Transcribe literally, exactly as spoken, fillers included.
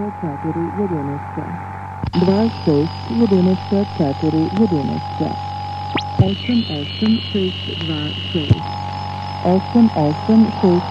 četiri jedinice. Dva šest jedinice četiri jedinice. Osam osam šest dva šest. Osam osam šest